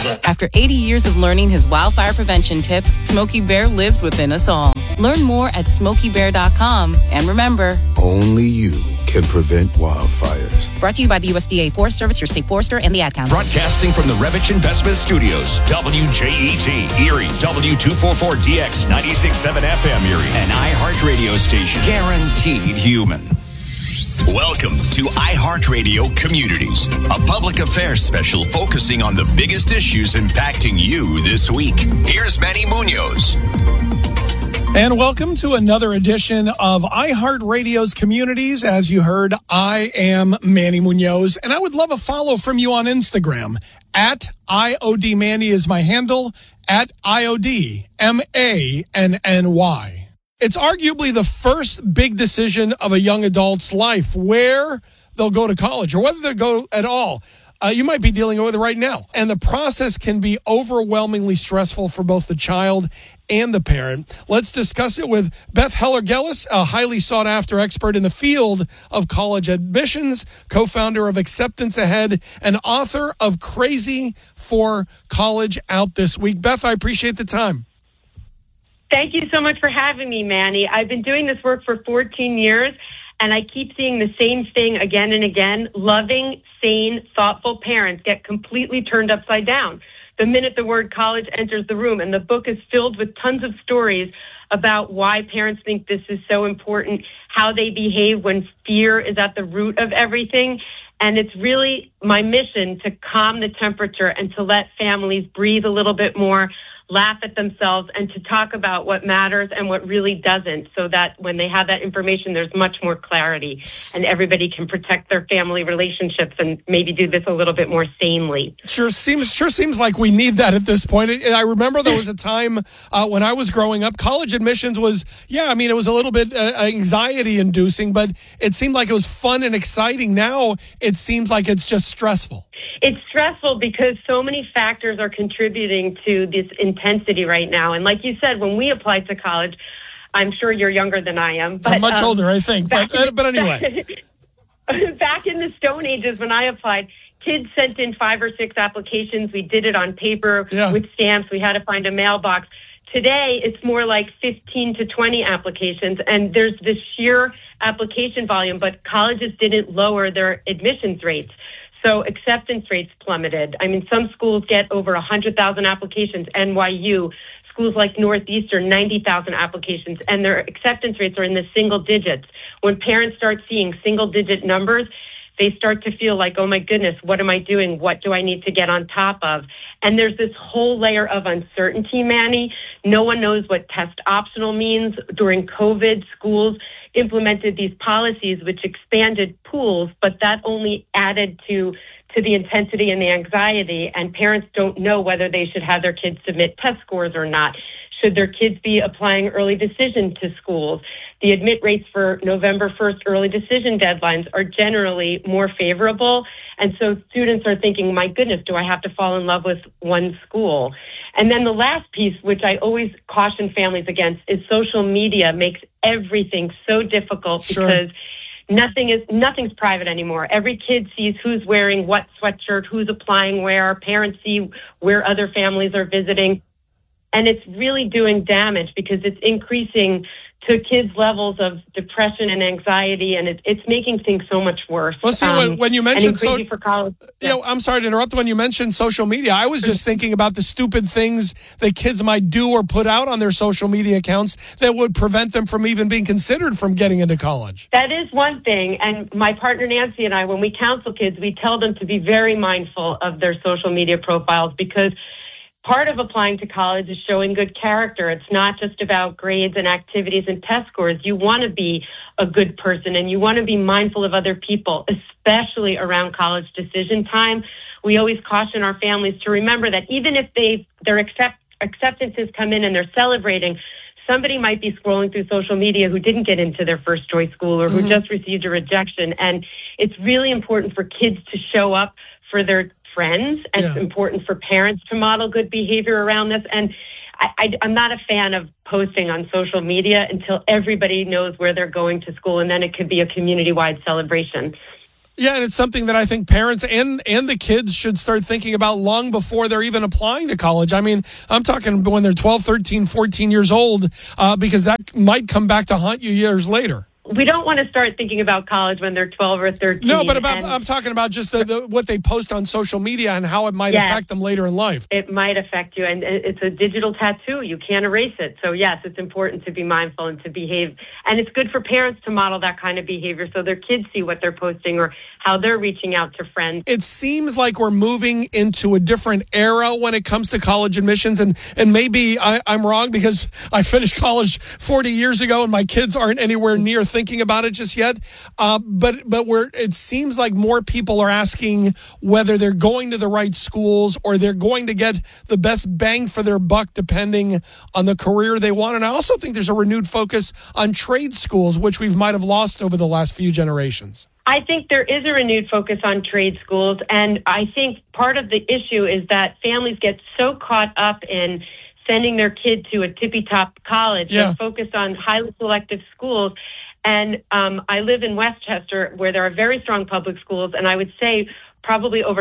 After 80 years of learning his wildfire prevention tips, Smokey Bear lives within us all. Learn more at SmokeyBear.com. And remember, only you can prevent wildfires. Brought to you by the USDA Forest Service, your state forester, and the Ad Council. Broadcasting from the Revich Investment Studios, WJET, Erie, W244DX, 96.7 FM Erie, an iHeartRadio station, guaranteed human. Welcome to iHeartRadio Communities, a public affairs special focusing on the biggest issues impacting you this week. Here's Manny Munoz. And welcome to another edition of iHeartRadio's Communities. As you heard, I am Manny Munoz, and I would love a follow from you on Instagram. At IODManny is my handle, at IODMANNY. It's arguably the first big decision of a young adult's life, where they'll go to college or whether they'll go at all. You might be dealing with it right now. And the process can be overwhelmingly stressful for both the child and the parent. Let's discuss it with Beth Heller-Gellis, a highly sought-after expert in the field of college admissions, co-founder of Acceptance Ahead, and author of Crazy for College, out this week. Beth, I appreciate the time. Thank you so much for having me, Manny. I've been doing this work for 14 years, and I keep seeing the same thing again and again. Loving, sane, thoughtful parents get completely turned upside down the minute the word college enters the room. And the book is filled with tons of stories about why parents think this is so important, how they behave when fear is at the root of everything. And it's really my mission to calm the temperature and to let families breathe a little bit more, laugh at themselves, and to talk about what matters and what really doesn't, so that when they have that information, there's much more clarity and everybody can protect their family relationships and maybe do this a little bit more sanely. Sure seems like we need that at this point. I remember there was a time when I was growing up, college admissions was, it was a little bit anxiety inducing, but it seemed like it was fun and exciting. Now it seems like it's just stressful. It's stressful because so many factors are contributing to this intensity right now. And like you said, when we applied to college, I'm sure you're younger than I am. But, I'm much older, I think. But anyway. Back in the Stone Ages when I applied, kids sent in 5 or 6 applications. We did it on paper with stamps. We had to find a mailbox. Today, it's more like 15 to 20 applications, and there's this sheer application volume, but colleges didn't lower their admissions rates. So acceptance rates plummeted. I mean, some schools get over 100,000 applications. NYU, schools like Northeastern, 90,000 applications, and their acceptance rates are in the single digits. When parents start seeing single-digit numbers, they start to feel like, oh my goodness, what am I doing? What do I need to get on top of? And there's this whole layer of uncertainty, Manny. No one knows what test optional means. During COVID, schools implemented these policies which expanded pools, but that only added to the intensity and the anxiety, and parents don't know whether they should have their kids submit test scores or not. Should their kids be applying early decision to schools? The admit rates for November 1st early decision deadlines are generally more favorable. And so students are thinking, my goodness, do I have to fall in love with one school? And then the last piece, which I always caution families against, is social media makes everything so difficult because nothing's private anymore. Every kid sees who's wearing what sweatshirt, who's applying where, parents see where other families are visiting. And it's really doing damage because it's increasing to kids' levels of depression and anxiety, and it's making things so much worse. Well, see, when you mentioned for college, I'm sorry to interrupt. When you mentioned social media, I was just thinking about the stupid things that kids might do or put out on their social media accounts that would prevent them from even being considered from getting into college. That is one thing. And my partner Nancy and I, when we counsel kids, we tell them to be very mindful of their social media profiles, because part of applying to college is showing good character. It's not just about grades and activities and test scores. You want to be a good person, and you want to be mindful of other people, especially around college decision time. We always caution our families to remember that even if their acceptances come in and they're celebrating, somebody might be scrolling through social media who didn't get into their first choice school or who just received a rejection. And it's really important for kids to show up for their friends, and it's important for parents to model good behavior around this. And I'm not a fan of posting on social media until everybody knows where they're going to school, and then it could be a community-wide celebration. Yeah, and it's something that I think parents and the kids should start thinking about long before they're even applying to college. I mean, I'm talking when they're 12, 13, 14 years old, because that might come back to haunt you years later. We don't want to start thinking about college when they're 12 or 13. No, but I'm talking about just what they post on social media and how it might affect them later in life. It might affect you, and it's a digital tattoo. You can't erase it. So, yes, it's important to be mindful and to behave. And it's good for parents to model that kind of behavior so their kids see what they're posting or how they're reaching out to friends. It seems like we're moving into a different era when it comes to college admissions, and maybe I'm wrong because I finished college 40 years ago and my kids aren't anywhere near thinking about it just yet. But it seems like more people are asking whether they're going to the right schools or they're going to get the best bang for their buck depending on the career they want. And I also think there's a renewed focus on trade schools, which we might have lost over the last few generations. I think there is a renewed focus on trade schools, and I think part of the issue is that families get so caught up in sending their kid to a tippy-top college and focus on highly selective schools. And I live in Westchester, where there are very strong public schools, and I would say probably over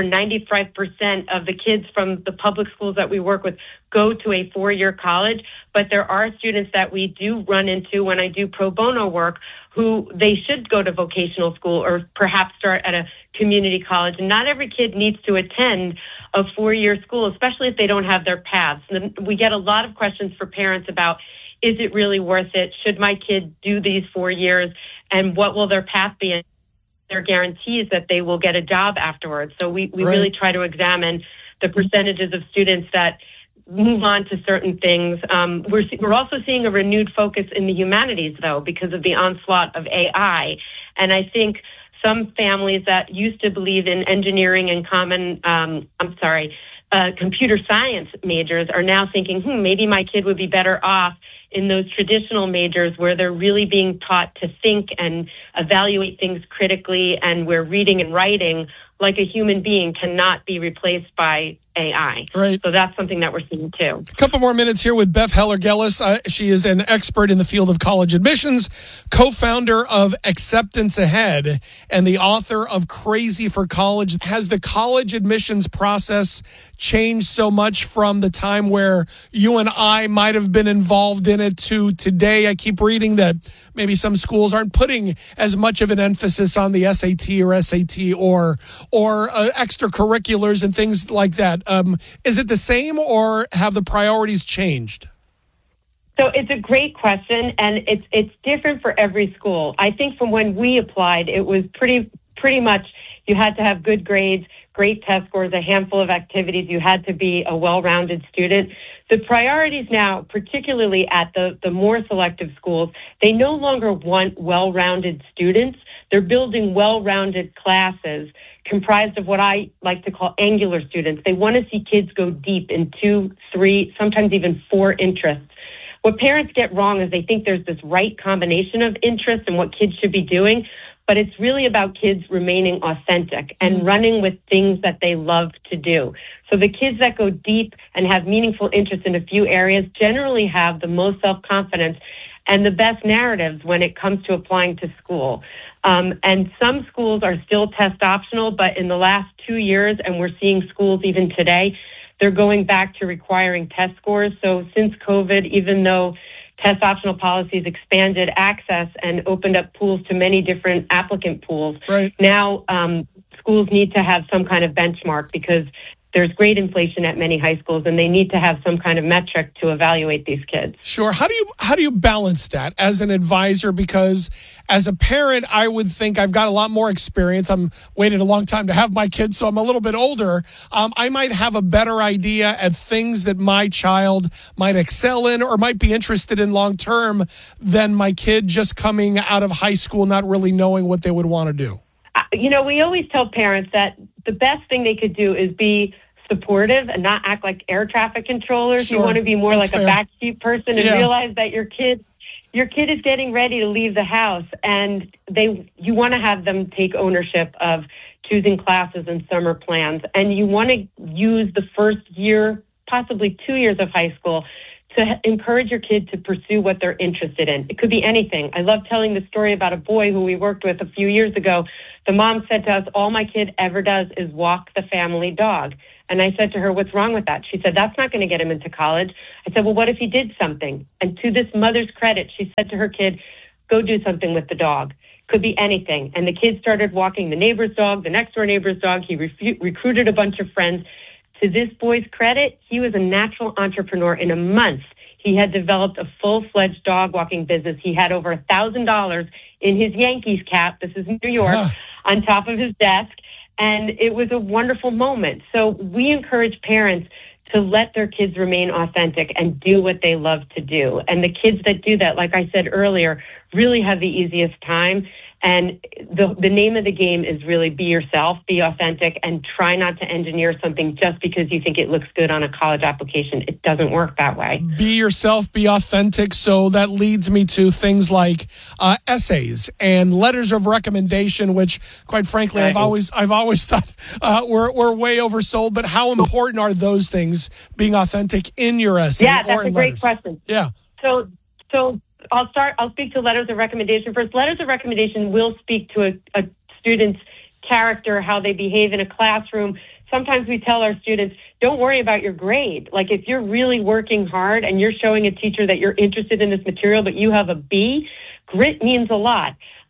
95% of the kids from the public schools that we work with go to a 4-year college. But there are students that we do run into when I do pro bono work who they should go to vocational school or perhaps start at a community college. And not every kid needs to attend a 4-year school, especially if they don't have their paths. And we get a lot of questions for parents about, is it really worth it? Should my kid do these 4 years? And what will their path be? Their guarantees that they will get a job afterwards. So we really try to examine the percentages of students that move on to certain things. We're also seeing a renewed focus in the humanities, though, because of the onslaught of AI. And I think some families that used to believe in engineering and computer science majors are now thinking, maybe my kid would be better off in those traditional majors where they're really being taught to think and evaluate things critically, and where reading and writing like a human being cannot be replaced by AI. Right. So that's something that we're seeing too. A couple more minutes here with Beth Heller-Gellis. She is an expert in the field of college admissions, co-founder of Acceptance Ahead, and the author of Crazy for College. Has the college admissions process changed so much from the time where you and I might have been involved in it to today? I keep reading that maybe some schools aren't putting as much of an emphasis on the SAT or extracurriculars and things like that. Is it the same, or have the priorities changed? So it's a great question, and it's different for every school. I think from when we applied, it was pretty much you had to have good grades, great test scores, a handful of activities. You had to be a well-rounded student. The priorities now, particularly at the more selective schools, they no longer want well-rounded students. They're building well-rounded classes comprised of what I like to call angular students. They want to see kids go deep in 2, 3, sometimes even 4 interests. What parents get wrong is they think there's this right combination of interests and what kids should be doing, but it's really about kids remaining authentic and running with things that they love to do. So the kids that go deep and have meaningful interest in a few areas generally have the most self-confidence and the best narratives when it comes to applying to school. And some schools are still test optional, but in the last 2 years, and we're seeing schools even today, they're going back to requiring test scores. So since COVID, even though test optional policies expanded access and opened up pools to many different applicant pools, now schools need to have some kind of benchmark because there's grade inflation at many high schools, and they need to have some kind of metric to evaluate these kids. Sure. How do you balance that as an advisor? Because as a parent, I would think I've got a lot more experience. I'm waited a long time to have my kids, so I'm a little bit older. I might have a better idea at things that my child might excel in or might be interested in long term than my kid just coming out of high school, not really knowing what they would want to do. We always tell parents that the best thing they could do is be supportive and not act like air traffic controllers. Sure. You want to be more That's like fair. a backseat person and realize that your kid is getting ready to leave the house, and you want to have them take ownership of choosing classes and summer plans. And you want to use the first year, possibly 2 years of high school, to encourage your kid to pursue what they're interested in. It could be anything. I love telling the story about a boy who we worked with a few years ago. The mom said to us, all my kid ever does is walk the family dog. And I said to her, what's wrong with that? She said, that's not going to get him into college. I said, well, what if he did something? And to this mother's credit, she said to her kid, go do something with the dog. Could be anything. And the kid started walking the neighbor's dog, the next door neighbor's dog. He recruited a bunch of friends. To this boy's credit, he was a natural entrepreneur. In a month, he had developed a full-fledged dog walking business. He had over $1,000 in his Yankees cap, this is New York, on top of his desk. And it was a wonderful moment. So we encourage parents to let their kids remain authentic and do what they love to do. And the kids that do that, like I said earlier, really have the easiest time. And the name of the game is really be yourself, be authentic, and try not to engineer something just because you think it looks good on a college application. It doesn't work that way. Be yourself, be authentic. So that leads me to things like essays and letters of recommendation, which, quite frankly, I've always thought were way oversold. But how important are those things, being authentic in your essay? Yeah, that's a great question. Yeah. So I'll speak to letters of recommendation first. Letters of recommendation will speak to a student's character, how they behave in a classroom. Sometimes we tell our students, don't worry about your grade. Like if you're really working hard and you're showing a teacher that you're interested in this material, but you have a B, grit means a lot.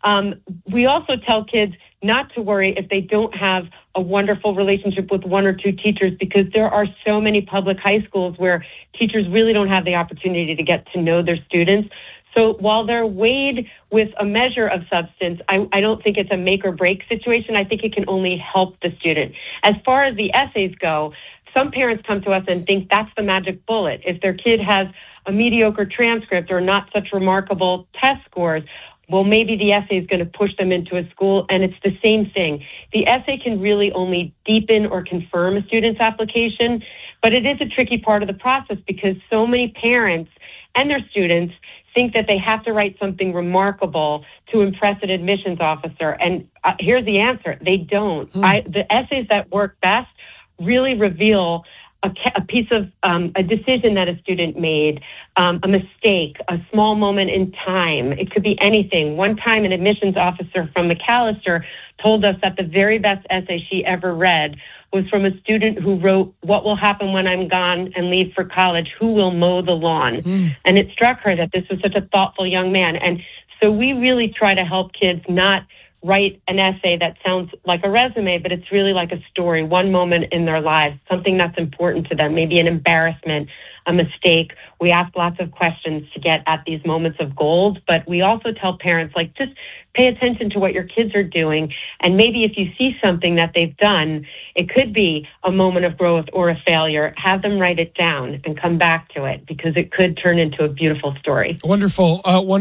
We also tell kids not to worry if they don't have a wonderful relationship with one or two teachers, because there are so many public high schools where teachers really don't have the opportunity to get to know their students. So while they're weighed with a measure of substance, I don't think it's a make or break situation. I think it can only help the student. As far as the essays go, some parents come to us and think that's the magic bullet. If their kid has a mediocre transcript or not such remarkable test scores, well, maybe the essay is going to push them into a school, and it's the same thing. The essay can really only deepen or confirm a student's application, but it is a tricky part of the process because so many parents and their students think that they have to write something remarkable to impress an admissions officer. And here's the answer. They don't. The essays that work best really reveal a piece of a decision that a student made, a mistake, a small moment in time. It could be anything. One time an admissions officer from Macalester told us that the very best essay she ever read was from a student who wrote, what will happen when I'm gone and leave for college? Who will mow the lawn? And it struck her that this was such a thoughtful young man. And so we really try to help kids not write an essay that sounds like a resume, but it's really like a story, one moment in their lives, something that's important to them, maybe an embarrassment, a mistake. We ask lots of questions to get at these moments of gold, but we also tell parents, like, just pay attention to what your kids are doing. And maybe if you see something that they've done, it could be a moment of growth or a failure, have them write it down and come back to it, because it could turn into a beautiful story. Wonderful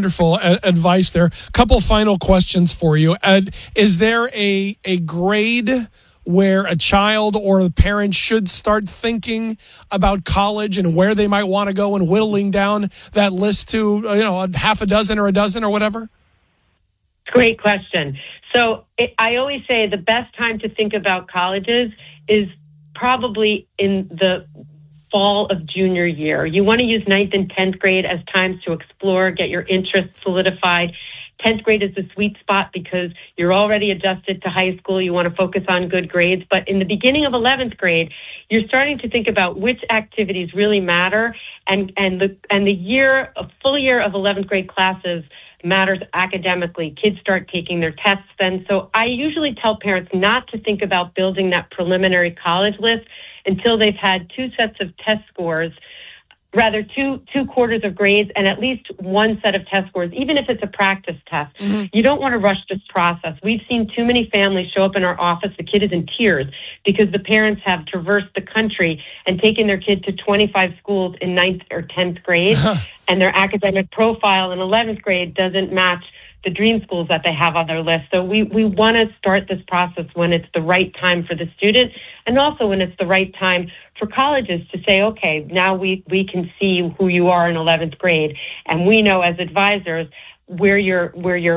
advice there. Couple final questions for you. Is there a grade where a child or the parent should start thinking about college and where they might want to go and whittling down that list to, a half a dozen or a dozen or whatever? Great question. So I always say the best time to think about colleges is probably in the fall of junior year. You want to use 9th and 10th grade as times to explore, get your interests solidified. 10th grade is the sweet spot because you're already adjusted to high school. You want to focus on good grades. But in the beginning of 11th grade, you're starting to think about which activities really matter. And a full year of 11th grade classes matters academically. Kids start taking their tests then. So I usually tell parents not to think about building that preliminary college list until they've had two sets of test scores, rather two quarters of grades and at least one set of test scores, even if it's a practice test. You don't want to rush this process. We've seen too many families show up in our office. The kid is in tears because the parents have traversed the country and taken their kid to 25 schools in 9th or 10th grade, and their academic profile in 11th grade doesn't match the dream schools that they have on their list. So we want to start this process when it's the right time for the student, and also when it's the right time for colleges to say, okay, now we can see who you are in 11th grade, and we know as advisors where you're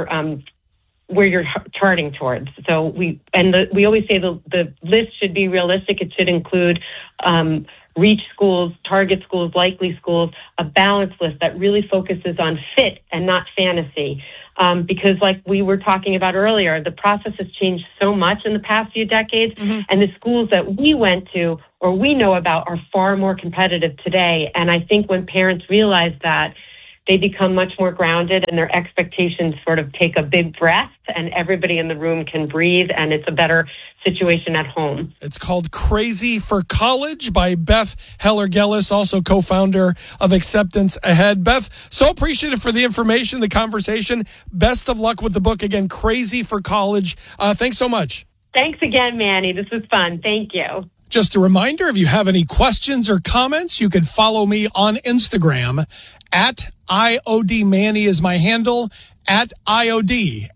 charting towards. So we always say the list should be realistic. It should include reach schools, target schools, likely schools, a balanced list that really focuses on fit and not fantasy. Because like we were talking about earlier, the process has changed so much in the past few decades, and the schools that we went to or we know about are far more competitive today. And I think when parents realize that, they become much more grounded and their expectations sort of take a big breath and everybody in the room can breathe and it's a better situation at home. It's called Crazy for College by Beth Heller-Gellis, also co-founder of Acceptance Ahead. Beth, so appreciative for the information, the conversation. Best of luck with the book. Again, Crazy for College. Thanks so much. Thanks again, Manny. This was fun. Thank you. Just a reminder, if you have any questions or comments, you can follow me on Instagram at IOD Manny is my handle, at IOD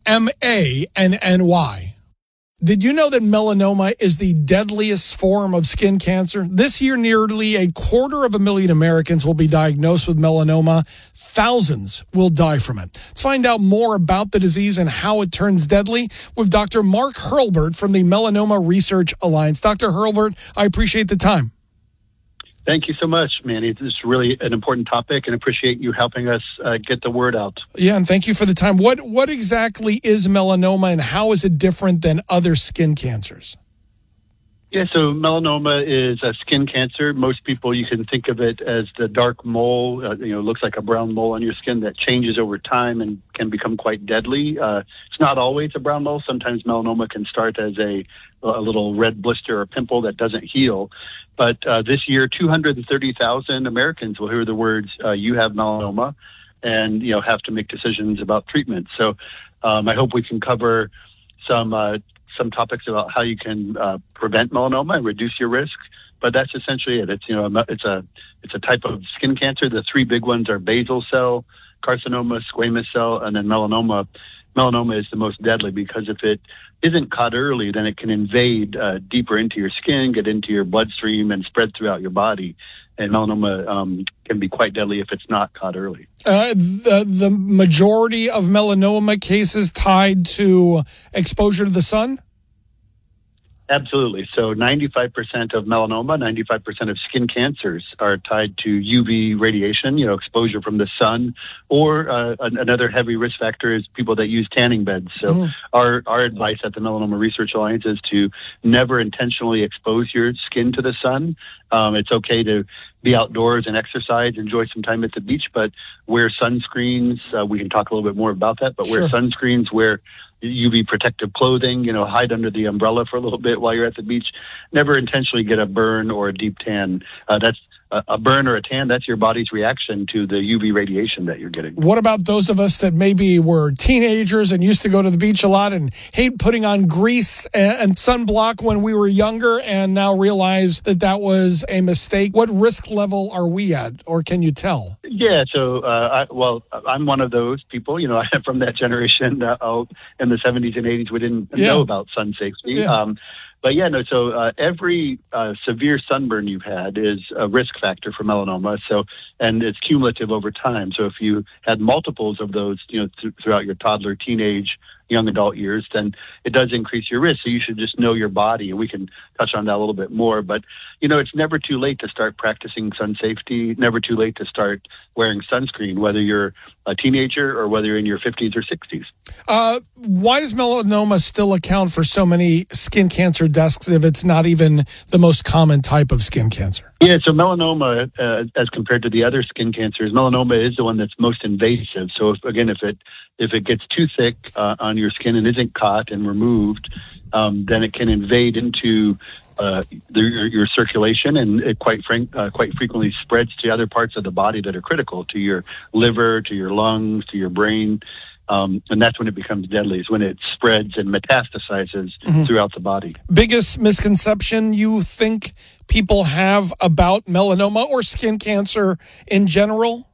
MANNY. Did you know that melanoma is the deadliest form of skin cancer? This year, nearly 250,000 Americans will be diagnosed with melanoma. Thousands will die from it. Let's find out more about the disease and how it turns deadly with Dr. Mark Hurlbert from the Melanoma Research Alliance. Dr. Hurlbert, I appreciate the time. Thank you so much, Manny. It's really an important topic and appreciate you helping us get the word out. Yeah, and thank you for the time. What exactly is melanoma and how is it different than other skin cancers? Yeah, so melanoma is a skin cancer. Most people, you can think of it as the dark mole, looks like a brown mole on your skin that changes over time and can become quite deadly. It's not always a brown mole. Sometimes melanoma can start as a little red blister or pimple that doesn't heal. But this year, 230,000 Americans will hear the words, you have melanoma, and have to make decisions about treatment. So I hope we can cover some topics about how you can prevent melanoma and reduce your risk. But that's essentially it. It's a type of skin cancer. The three big ones are basal cell carcinoma, squamous cell, and then melanoma. Melanoma is the most deadly because if it isn't caught early, then it can invade deeper into your skin, get into your bloodstream, and spread throughout your body. And melanoma can be quite deadly if it's not caught early. The majority of melanoma cases tied to exposure to the sun? Absolutely. So 95% of melanoma, 95% of skin cancers are tied to UV radiation, exposure from the sun, or another heavy risk factor is people that use tanning beds. So our advice at the Melanoma Research Alliance is to never intentionally expose your skin to the sun. It's okay to be outdoors and exercise, enjoy some time at the beach, but wear sunscreens. We can talk a little bit more about that, but wear sunscreens, wear UV protective clothing, hide under the umbrella for a little bit while you're at the beach. Never intentionally get a burn or a deep tan. That's a burn or a tan. That's your body's reaction to the UV radiation that you're getting. What about those of us that maybe were teenagers and used to go to the beach a lot and hate putting on grease and sunblock when we were younger and now realize that was a mistake? What risk level are we at, or can you tell? Yeah, so I'm one of those people. I'm from that generation. In the 70s and 80s, we didn't know about sun safety. Yeah. So every severe sunburn you've had is a risk factor for melanoma. So, and it's cumulative over time. So if you had multiples of those, throughout your toddler, teenage, young adult years, then it does increase your risk. So you should just know your body, and we can touch on that a little bit more. But, it's never too late to start practicing sun safety, never too late to start wearing sunscreen, whether you're a teenager or whether you're in your 50s or 60s. Why does melanoma still account for so many skin cancer deaths if it's not even the most common type of skin cancer? Yeah, so melanoma, as compared to the other skin cancers, melanoma is the one that's most invasive. So if it gets too thick on your skin and isn't caught and removed, then it can invade into your circulation, and it quite frequently spreads to other parts of the body that are critical, to your liver, to your lungs, to your brain. And that's when it becomes deadly, is when it spreads and metastasizes throughout the body. Biggest misconception you think people have about melanoma or skin cancer in general?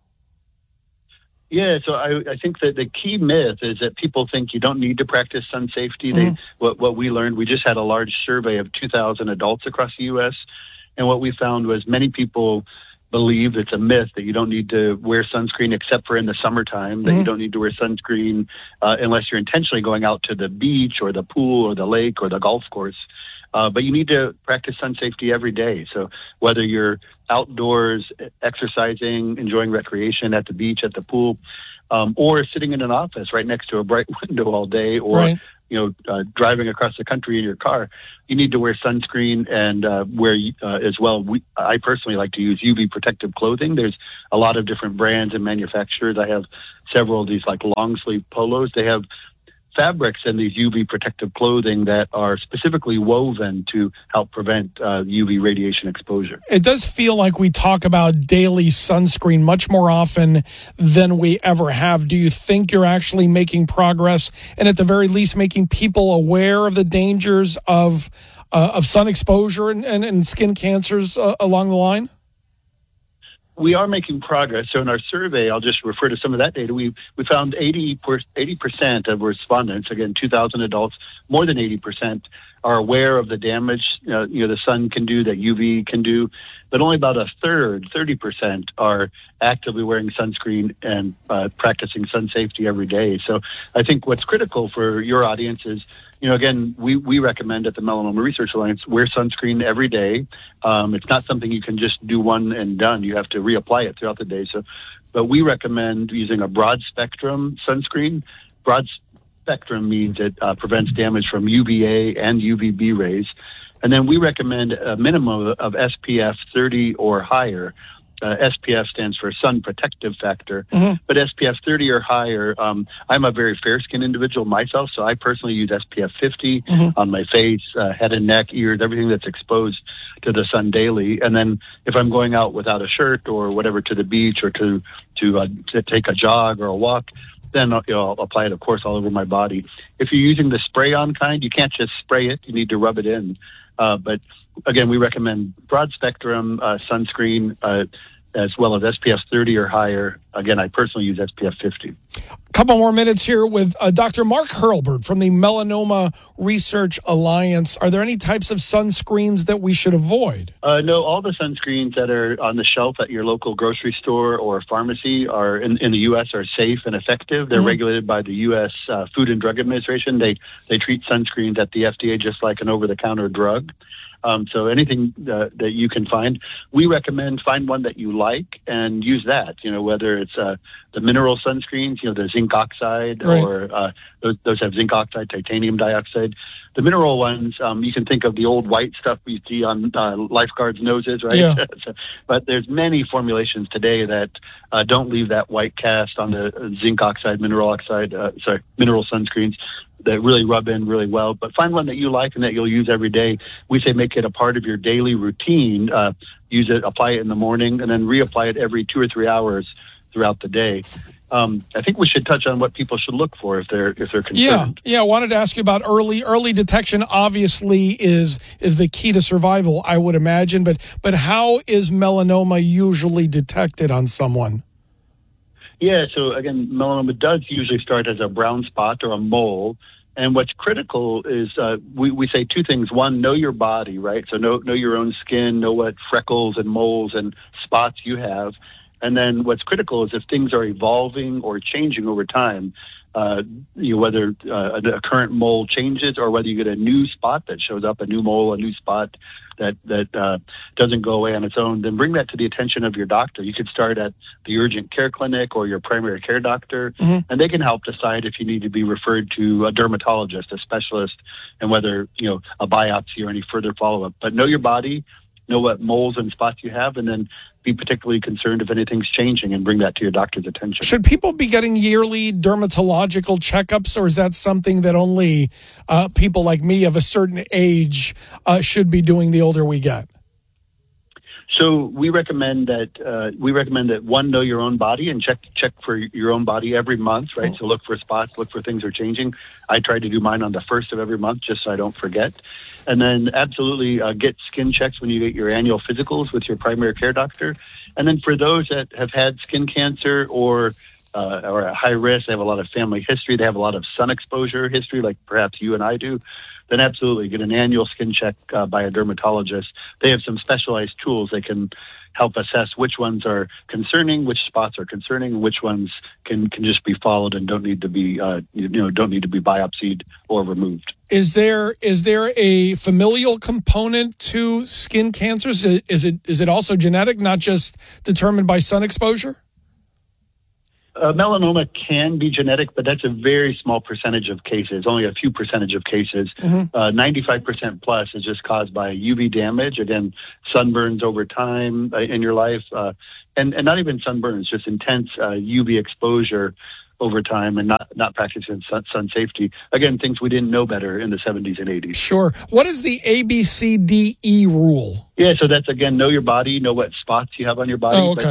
Yeah, so I think that the key myth is that people think you don't need to practice sun safety. What we learned, we just had a large survey of 2,000 adults across the U.S., and what we found was many people believe it's a myth that you don't need to wear sunscreen except for in the summertime, that you don't need to wear sunscreen unless you're intentionally going out to the beach or the pool or the lake or the golf course. But you need to practice sun safety every day. So whether you're outdoors, exercising, enjoying recreation at the beach, at the pool, or sitting in an office right next to a bright window all day, or driving across the country in your car, you need to wear sunscreen and wear as well. I personally like to use UV protective clothing. There's a lot of different brands and manufacturers. I have several of these like long sleeve polos. They have fabrics in these UV protective clothing that are specifically woven to help prevent UV radiation exposure. It does feel like we talk about daily sunscreen much more often than we ever have. Do you think you're actually making progress and at the very least making people aware of the dangers of sun exposure and skin cancers along the line? We are making progress. So in our survey, I'll just refer to some of that data. We found 80% of respondents, again, 2,000 adults, more than 80% are aware of the damage the sun can do, that UV can do, but only about a third, 30%, are actively wearing sunscreen and practicing sun safety every day. So I think what's critical for your audience is, again, we recommend at the Melanoma Research Alliance, wear sunscreen every day. It's not something you can just do one and done. You have to reapply it throughout the day. But we recommend using a broad spectrum sunscreen. Broad spectrum means it prevents damage from UVA and UVB rays. And then we recommend a minimum of SPF 30 or higher. SPF stands for sun protective factor, but SPF 30 or higher. I'm a very fair skinned individual myself, so I personally use SPF 50 on my face, head and neck, ears, everything that's exposed to the sun daily. And then if I'm going out without a shirt or whatever to the beach or to take a jog or a walk, then I'll apply it, of course, all over my body. If you're using the spray-on kind, you can't just spray it. You need to rub it in. But again, we recommend broad spectrum sunscreen as well as SPF 30 or higher. Again, I personally use SPF 50. A couple more minutes here with Dr. Mark Hurlburt from the Melanoma Research Alliance. Are there any types of sunscreens that we should avoid? No, all the sunscreens that are on the shelf at your local grocery store or pharmacy are in the U.S. are safe and effective. They're regulated by the U.S. Food and Drug Administration. They treat sunscreens at the FDA just like an over-the-counter drug. So anything that you can find, we recommend find one that you like and use that, whether it's the mineral sunscreens, the zinc oxide, or those have zinc oxide, titanium dioxide. The mineral ones, you can think of the old white stuff we see on lifeguards' noses, right? Yeah. But there's many formulations today that don't leave that white cast on the zinc oxide, mineral sunscreens that really rub in really well. But find one that you like and that you'll use every day. We say make it a part of your daily routine. Use it, apply it in the morning, and then reapply it every 2 or 3 hours throughout the day. I think we should touch on what people should look for if they're concerned. Yeah. I wanted to ask you about early detection. Obviously, is the key to survival, I would imagine. But how is melanoma usually detected on someone? Yeah, so again, melanoma does usually start as a brown spot or a mole. And what's critical is we say two things. One, know your body, right? So know your own skin, know what freckles and moles and spots you have. And then what's critical is if things are evolving or changing over time, whether a current mole changes or whether you get a new spot that shows up, a new mole, a new spot that doesn't go away on its own, then bring that to the attention of your doctor. You could start at the urgent care clinic or your primary care doctor, and they can help decide if you need to be referred to a dermatologist, a specialist, and whether, a biopsy or any further follow-up. But know your body, know what moles and spots you have, and then be particularly concerned if anything's changing and bring that to your doctor's attention. Should people be getting yearly dermatological checkups, or is that something that only people like me of a certain age should be doing the older we get? So we recommend that one, know your own body and check for your own body every month, right? So look for spots, look for things are changing. I try to do mine on the 1st of every month just so I don't forget. And then absolutely get skin checks when you get your annual physicals with your primary care doctor. And then for those that have had skin cancer or at high risk, they have a lot of family history, they have a lot of sun exposure history, like perhaps you and I do, then absolutely get an annual skin check by a dermatologist. They have some specialized tools that can help assess which ones are concerning, which spots are concerning, which ones can just be followed and don't need to be biopsied or removed. Is there a familial component to skin cancers? Is it also genetic, not just determined by sun exposure? Melanoma can be genetic, but that's a very small percentage of cases, only a few percentage of cases. 95% plus is just caused by UV damage, again, sunburns over time in your life, and not even sunburns, just intense UV exposure over time and not practicing sun safety. Again, things we didn't know better in the 70s and 80s. Sure. What is the ABCDE rule? Yeah, so that's, again, know your body, know what spots you have on your body. Oh, okay. But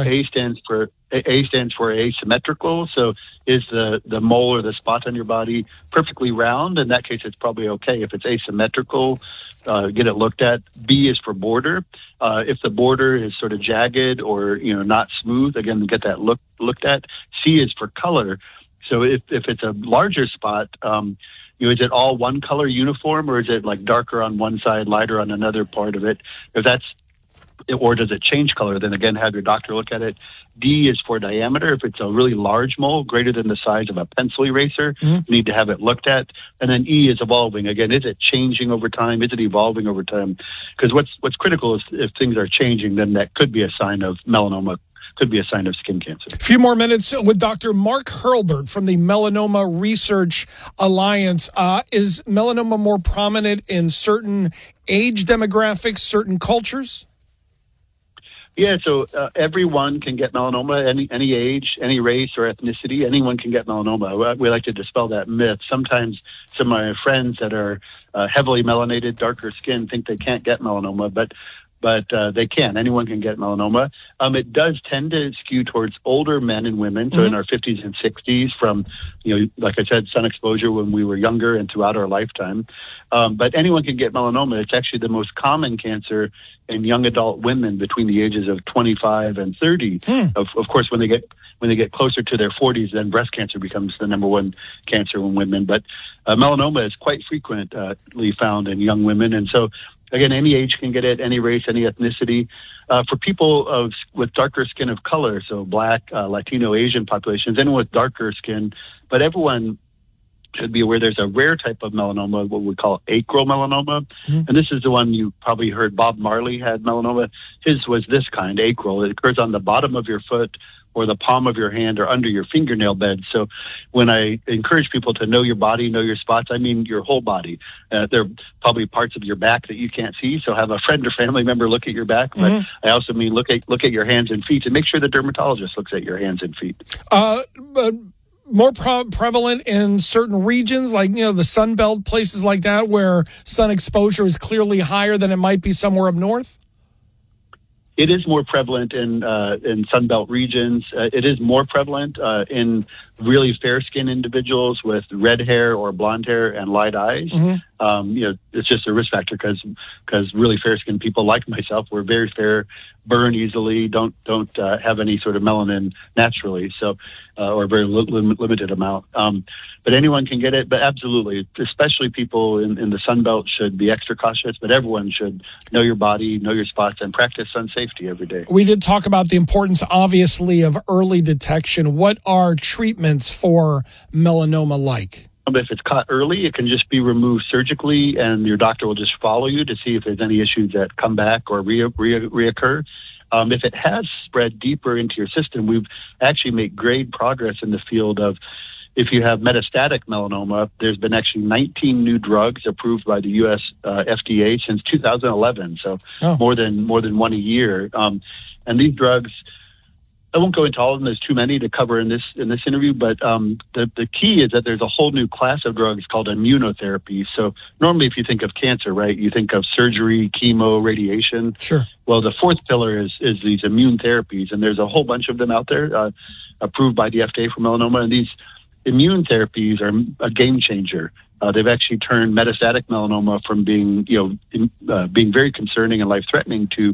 A stands for asymmetrical. So is the mole or the spot on your body perfectly round? In that case, it's probably okay. If it's asymmetrical, get it looked at. B is for border. If the border is sort of jagged or not smooth, again, get that looked at. C is for color. So if it's a larger spot, is it all one color uniform, or is it like darker on one side, lighter on another part of it? Or does it change color? Then again, have your doctor look at it. D is for diameter. If it's a really large mole, greater than the size of a pencil eraser, you need to have it looked at. And then E is evolving. Again, is it changing over time? Is it evolving over time? Because what's critical is if things are changing, then that could be a sign of melanoma, could be a sign of skin cancer. A few more minutes with Dr. Mark Hurlbert from the Melanoma Research Alliance. Is melanoma more prominent in certain age demographics, certain cultures? Yeah, so everyone can get melanoma, any age, any race or ethnicity. Anyone can get melanoma. We like to dispel that myth. Sometimes some of my friends that are heavily melanated, darker skin, think they can't get melanoma, but they can. Anyone can get melanoma. It does tend to skew towards older men and women, so in our 50s and 60s from, like I said, sun exposure when we were younger and throughout our lifetime. But anyone can get melanoma. It's actually the most common cancer in young adult women between the ages of 25 and 30. Of course, when they get closer to their 40s, then breast cancer becomes the number one cancer in women. But melanoma is quite frequently found in young women, and so again, any age can get it, any race, any ethnicity. For people with darker skin of color, so Black, Latino, Asian populations, anyone with darker skin, but everyone should be aware there's a rare type of melanoma, what we call acral melanoma. And this is the one you probably heard Bob Marley had melanoma. His was this kind, acral. It occurs on the bottom of your foot or the palm of your hand or under your fingernail bed. So when I encourage people to know your body, know your spots, I mean your whole body. There are probably parts of your back that you can't see, so have a friend or family member look at your back. But I also mean look at your hands and feet, and make sure the dermatologist looks at your hands and feet. But more prevalent in certain regions, like the Sun Belt, places like that, where sun exposure is clearly higher than it might be somewhere up north? It is more prevalent in Sunbelt regions. It is more prevalent in really fair-skinned individuals with red hair or blonde hair and light eyes. It's just a risk factor because really fair-skinned people like myself, we're very fair, burn easily, don't have any sort of melanin naturally, so or a very limited amount. But anyone can get it. But absolutely, especially people in the Sun Belt should be extra cautious. But everyone should know your body, know your spots, and practice sun safety every day. We did talk about the importance, obviously, of early detection. What are treatments for melanoma like? If it's caught early, it can just be removed surgically, and your doctor will just follow you to see if there's any issues that come back or reoccur. If it has spread deeper into your system, we've actually made great progress in the field of, if you have metastatic melanoma, there's been actually 19 new drugs approved by the U.S. FDA since 2011, so more than one a year. And these drugs, I won't go into all of them. There's too many to cover in this interview. But the key is that there's a whole new class of drugs called immunotherapy. So normally, if you think of cancer, right, you think of surgery, chemo, radiation. Sure. Well, the fourth pillar is these immune therapies, and there's a whole bunch of them out there approved by the FDA for melanoma. And these immune therapies are a game changer. They've actually turned metastatic melanoma from being, being very concerning and life-threatening to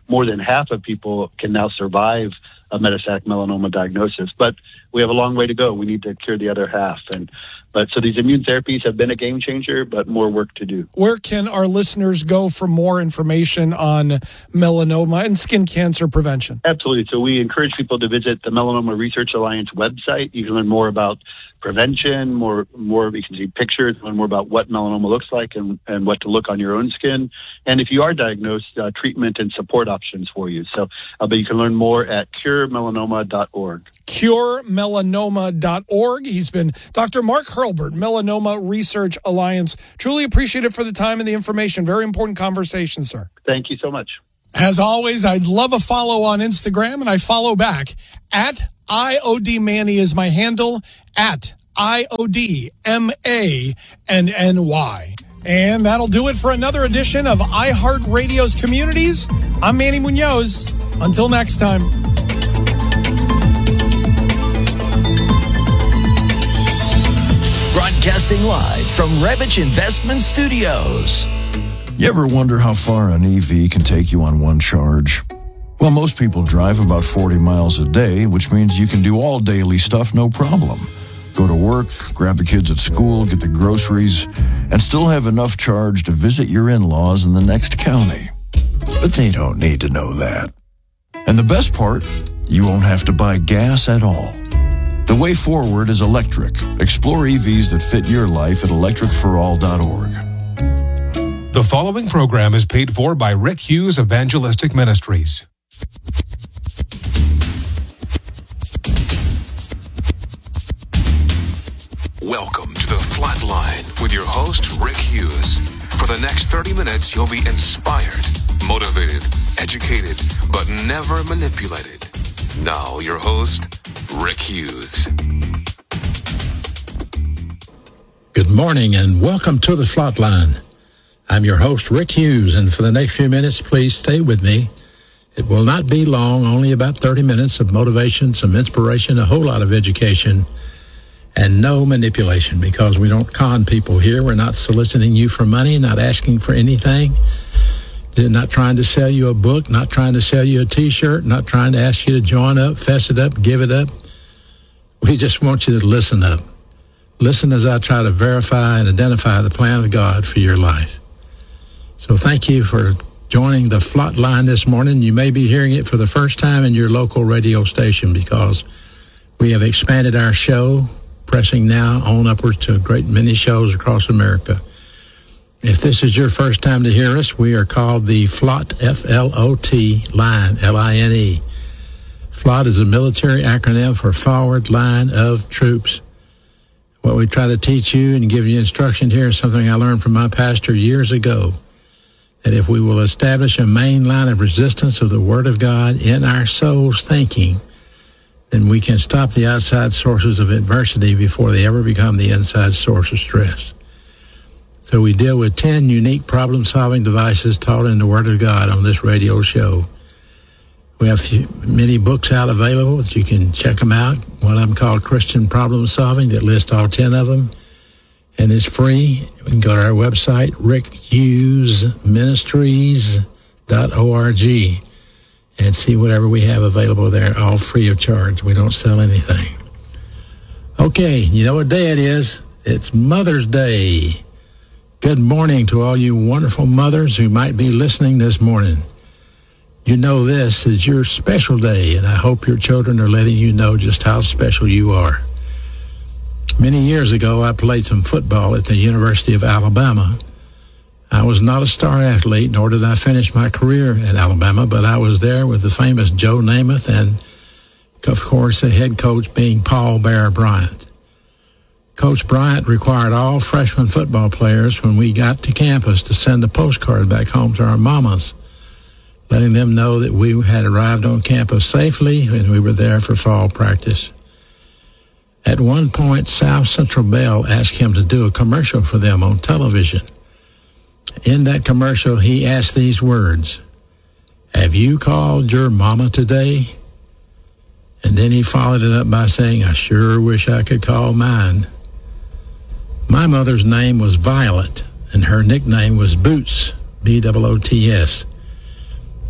more than half of people can now survive a metastatic melanoma diagnosis. But we have a long way to go. We need to cure the other half. But so these immune therapies have been a game changer, but more work to do. Where can our listeners go for more information on melanoma and skin cancer prevention? Absolutely. So we encourage people to visit the Melanoma Research Alliance website. You can learn more about prevention, more you can see pictures, learn more about what melanoma looks like and what to look on your own skin. And if you are diagnosed, treatment and support options for you. So but you can learn more at curemelanoma.org. curemelanoma.org. He's been Dr. Mark Hurlbert, Melanoma Research Alliance. Truly appreciate it for the time and the information. Very important conversation, sir. Thank you so much. As always, I'd love a follow on Instagram, and I follow back. At IOD Manny is my handle, at IODMANNY. And that'll do it for another edition of iHeartRadio's Communities. I'm Manny Munoz. Until next time. Broadcasting live from Rebich Investment Studios. You ever wonder how far an EV can take you on one charge? Well, most people drive about 40 miles a day, which means you can do all daily stuff no problem. Go to work, grab the kids at school, get the groceries, and still have enough charge to visit your in-laws in the next county. But they don't need to know that. And the best part, you won't have to buy gas at all. The way forward is electric. Explore EVs that fit your life at electricforall.org. The following program is paid for by Rick Hughes Evangelistic Ministries. Welcome to The Flatline with your host, Rick Hughes. For the next 30 minutes, you'll be inspired, motivated, educated, but never manipulated. Now, your host, Rick Hughes. Good morning and welcome to The Flatline. I'm your host, Rick Hughes, and for the next few minutes, please stay with me. It will not be long, only about 30 minutes of motivation, some inspiration, a whole lot of education, and no manipulation, because we don't con people here. We're not soliciting you for money, not asking for anything, not trying to sell you a book, not trying to sell you a T-shirt, not trying to ask you to join up, fess it up, give it up. We just want you to listen up. Listen as I try to verify and identify the plan of God for your life. So thank you for joining the Flatline this morning. You may be hearing it for the first time in your local radio station because we have expanded our show, pressing now on upwards to a great many shows across America. If this is your first time to hear us, we are called the FLOT, F-L-O-T, line, L-I-N-E. FLOT is a military acronym for Forward Line of Troops. What we try to teach you and give you instruction here is something I learned from my pastor years ago, that if we will establish a main line of resistance of the Word of God in our soul's thinking, then we can stop the outside sources of adversity before they ever become the inside source of stress. So we deal with 10 unique problem-solving devices taught in the Word of God on this radio show. We have many books out available that you can check them out. One of them called Christian Problem Solving that lists all 10 of them. And it's free. You can go to our website, rickhughesministries.org, and see whatever we have available there, all free of charge. We don't sell anything. Okay, you know what day it is? It's Mother's Day. Good morning to all you wonderful mothers who might be listening this morning. You know this is your special day, and I hope your children are letting you know just how special you are. Many years ago, I played some football at the University of Alabama. I was not a star athlete, nor did I finish my career at Alabama, but I was there with the famous Joe Namath and, of course, the head coach being Paul Bear Bryant. Coach Bryant required all freshman football players when we got to campus to send a postcard back home to our mamas, letting them know that we had arrived on campus safely and we were there for fall practice. At one point, South Central Bell asked him to do a commercial for them on television. In that commercial, he asked these words, "Have you called your mama today?" And then he followed it up by saying, "I sure wish I could call mine." My mother's name was Violet, and her nickname was Boots, B-O-O-T-S.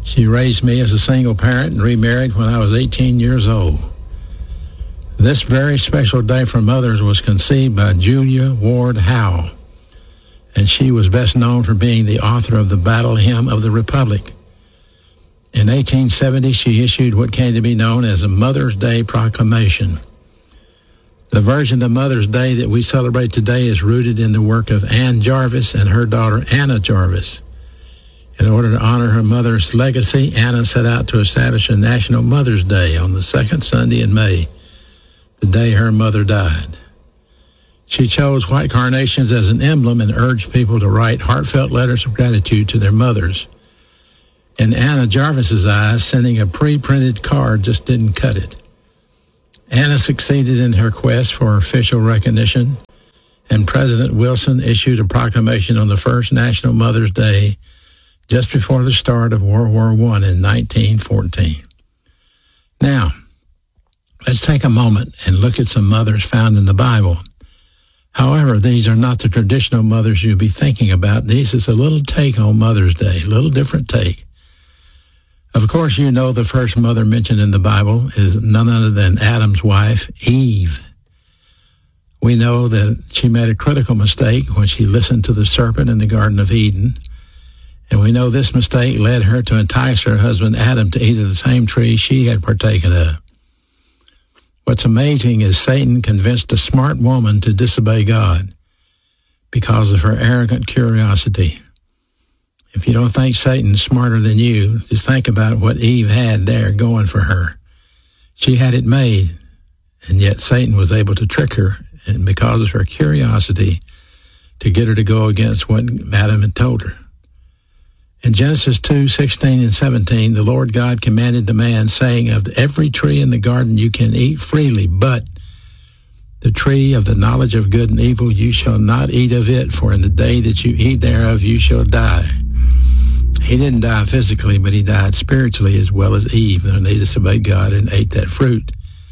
She raised me as a single parent and remarried when I was 18 years old. This very special day for mothers was conceived by Julia Ward Howe, and she was best known for being the author of the Battle Hymn of the Republic. In 1870, she issued what came to be known as a Mother's Day Proclamation. The version of Mother's Day that we celebrate today is rooted in the work of Anne Jarvis and her daughter Anna Jarvis. In order to honor her mother's legacy, Anna set out to establish a National Mother's Day on the second Sunday in May, the day her mother died. She chose white carnations as an emblem and urged people to write heartfelt letters of gratitude to their mothers. In Anna Jarvis's eyes, sending a pre-printed card just didn't cut it. Anna succeeded in her quest for official recognition, and President Wilson issued a proclamation on the first National Mother's Day just before the start of World War I in 1914. Now, let's take a moment and look at some mothers found in the Bible. However, these are not the traditional mothers you'll be thinking about. This is a little take on Mother's Day, a little different take. Of course, you know the first mother mentioned in the Bible is none other than Adam's wife, Eve. We know that she made a critical mistake when she listened to the serpent in the Garden of Eden. And we know this mistake led her to entice her husband Adam to eat of the same tree she had partaken of. What's amazing is Satan convinced a smart woman to disobey God because of her arrogant curiosity. If you don't think Satan's smarter than you, just think about what Eve had there going for her. She had it made, and yet Satan was able to trick her, and because of her curiosity, to get her to go against what Adam had told her. In Genesis 2:16 and 17, the Lord God commanded the man, saying, of every tree in the garden you can eat freely, but the tree of the knowledge of good and evil you shall not eat of it, for in the day that you eat thereof you shall die. He didn't die physically, but he died spiritually as well as Eve, and they disobeyed God and ate that fruit.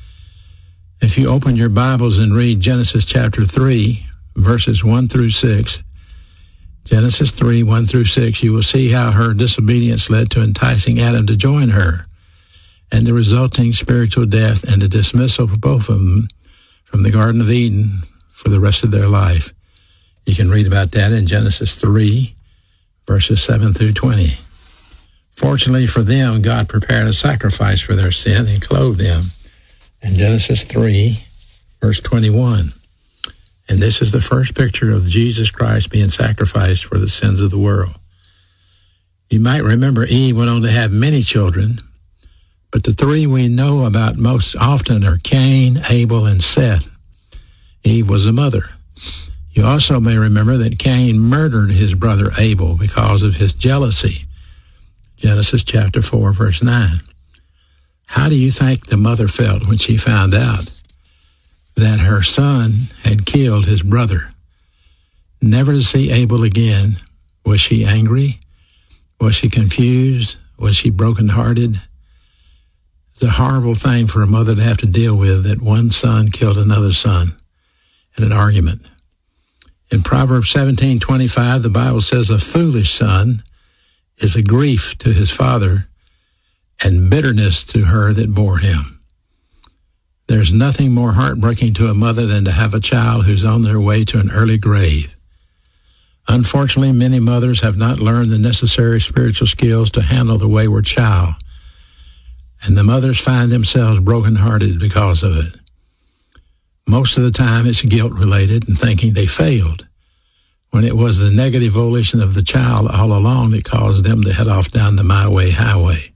If you open your Bibles and read Genesis chapter 3, verses 1 through 6, Genesis 3, 1 through 6, you will see how her disobedience led to enticing Adam to join her, and the resulting spiritual death and the dismissal of both of them from the Garden of Eden for the rest of their life. You can read about that in Genesis 3, verses 7 through 20. Fortunately for them, God prepared a sacrifice for their sin and clothed them in Genesis 3, verse 21. And this is the first picture of Jesus Christ being sacrificed for the sins of the world. You might remember Eve went on to have many children, but the three we know about most often are Cain, Abel, and Seth. Eve was a mother. You also may remember that Cain murdered his brother Abel because of his jealousy. Genesis chapter 4, verse 9. How do you think the mother felt when she found out that her son had killed his brother? Never to see Abel again. Was she angry? Was she confused? Was she brokenhearted? It's a horrible thing for a mother to have to deal with, that one son killed another son in an argument. In Proverbs 17:25, the Bible says, a foolish son is a grief to his father and bitterness to her that bore him. There's nothing more heartbreaking to a mother than to have a child who's on their way to an early grave. Unfortunately, many mothers have not learned the necessary spiritual skills to handle the wayward child, and the mothers find themselves brokenhearted because of it. Most of the time, it's guilt-related and thinking they failed, when it was the negative volition of the child all along that caused them to head off down the my way highway.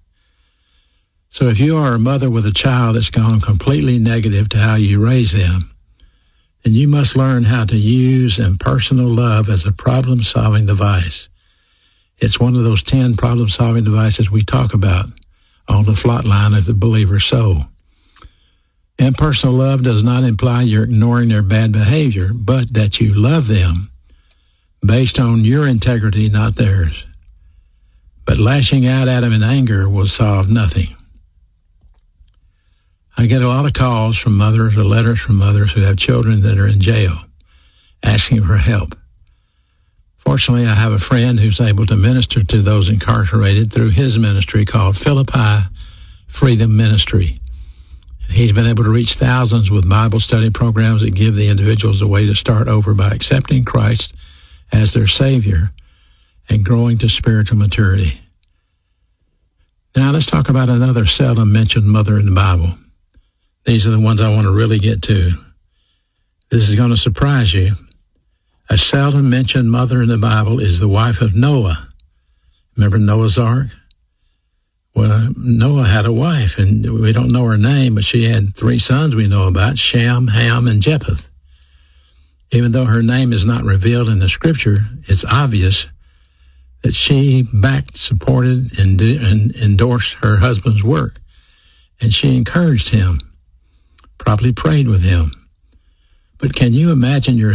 So if you are a mother with a child that's gone completely negative to how you raise them, then you must learn how to use impersonal love as a problem-solving device. It's one of those 10 problem-solving devices we talk about on the flatline of the believer's soul. Impersonal love does not imply you're ignoring their bad behavior, but that you love them based on your integrity, not theirs. But lashing out at them in anger will solve nothing. I get a lot of calls from mothers or letters from mothers who have children that are in jail asking for help. Fortunately, I have a friend who's able to minister to those incarcerated through his ministry called Philippi Freedom Ministry. He's been able to reach thousands with Bible study programs that give the individuals a way to start over by accepting Christ as their Savior and growing to spiritual maturity. Now let's talk about another seldom mentioned mother in the Bible. These are the ones I want to really get to. This is going to surprise you. A seldom mentioned mother in the Bible is the wife of Noah. Remember Noah's Ark? Well, Noah had a wife, and we don't know her name, but she had 3 sons we know about, Shem, Ham, and Japheth. Even though her name is not revealed in the Scripture, it's obvious that she backed, supported, and endorsed her husband's work. And she encouraged him, probably prayed with him. But can you imagine your